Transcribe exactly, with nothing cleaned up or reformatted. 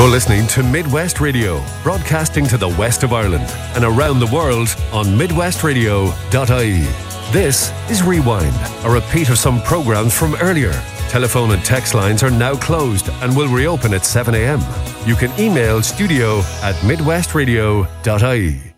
You're listening to Midwest Radio, broadcasting to the west of Ireland and around the world on midwest radio dot I E. This is Rewind, a repeat of some programs from earlier. Telephone and text lines are now closed and will reopen at seven a.m. You can email studio at midwest radio dot I E.